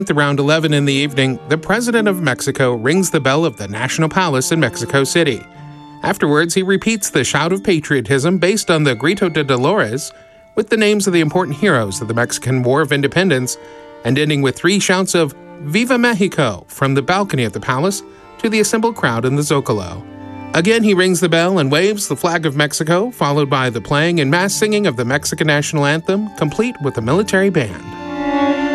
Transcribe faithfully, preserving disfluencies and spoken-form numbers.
Around eleven in the evening, the President of Mexico rings the bell of the National Palace in Mexico City. Afterwards, he repeats the shout of patriotism based on the Grito de Dolores, with the names of the important heroes of the Mexican War of Independence, and ending with three shouts of Viva Mexico from the balcony of the palace to the assembled crowd in the Zocalo. Again, he rings the bell and waves the flag of Mexico, followed by the playing and mass singing of the Mexican national anthem, complete with a military band.